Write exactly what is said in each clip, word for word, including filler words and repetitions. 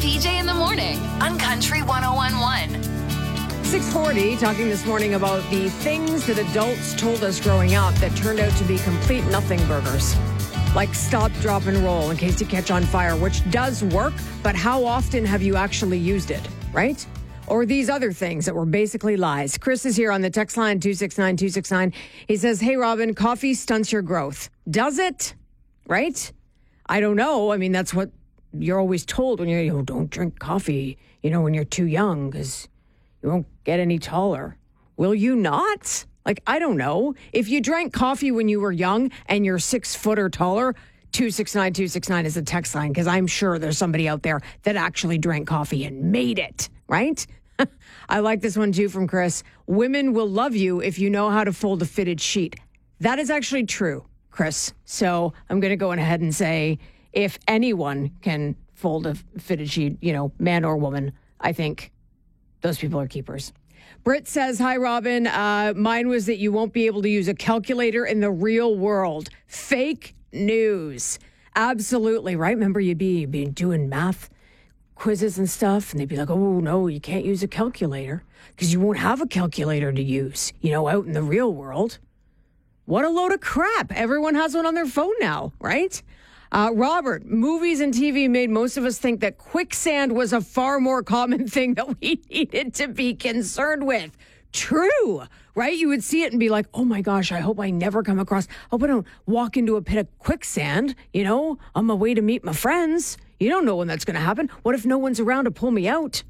P J in the morning on Country one oh one point one. six forty, talking this morning about the things that adults told us growing up that turned out to be complete nothing burgers. Like stop, drop, and roll in case you catch on fire, which does work, but how often have you actually used it, right? Or these other things that were basically lies. Chris is here on the text line, two six nine two six nine. He says, hey, Robin, coffee stunts your growth. Does it? Right? I don't know. I mean, that's what you're always told when you're, you know, don't drink coffee, you know, when you're too young because you won't get any taller. Will you not? Like, I don't know. If you drank coffee when you were young and you're six foot or taller, two six nine two six nine is a text line because I'm sure there's somebody out there that actually drank coffee and made it, right? I like this one too from Chris. Women will love you if you know how to fold a fitted sheet. That is actually true, Chris. So I'm going to go ahead and say if anyone can fold a fitted sheet, you know, man or woman, I think those people are keepers. Britt says, hi, Robin. Uh, mine was that you won't be able to use a calculator in the real world. Fake news. Absolutely, right? Remember, you'd be, you'd be doing math quizzes and stuff, and they'd be like, oh, no, you can't use a calculator because you won't have a calculator to use, you know, out in the real world. What a load of crap. Everyone has one on their phone now, right? Uh, Robert, movies and T V made most of us think that quicksand was a far more common thing that we needed to be concerned with. True, right? You would see it and be like, oh my gosh, I hope I never come across, I hope I don't walk into a pit of quicksand, you know, on my way to meet my friends. You don't know when that's going to happen. What if no one's around to pull me out?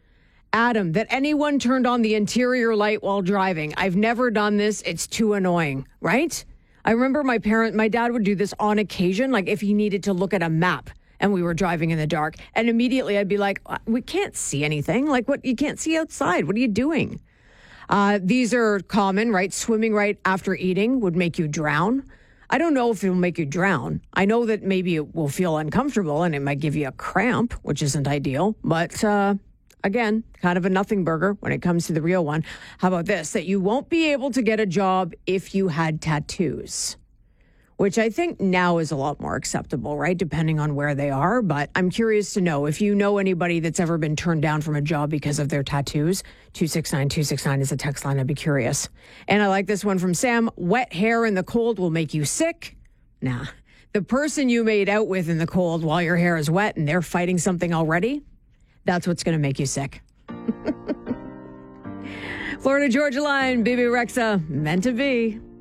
Adam, that anyone turned on the interior light while driving. I've never done this. It's too annoying, right? I remember my parent, my dad would do this on occasion, like if he needed to look at a map and we were driving in the dark. And immediately I'd be like, we can't see anything. Like what? You can't see outside. What are you doing? Uh, these are common, right? Swimming right after eating would make you drown. I don't know if it will make you drown. I know that maybe it will feel uncomfortable and it might give you a cramp, which isn't ideal. But uh, again, kind of a nothing burger when it comes to the real one. How about this? That you won't be able to get a job if you had tattoos, which I think now is a lot more acceptable, right? Depending on where they are. But I'm curious to know if you know anybody that's ever been turned down from a job because of their tattoos. two six nine two six nine is a text line. I'd be curious. And I like this one from Sam. Wet hair in the cold will make you sick. Nah. The person you made out with in the cold while your hair is wet and they're fighting something already, that's what's going to make you sick. Florida Georgia line, B B Rexa, meant to be.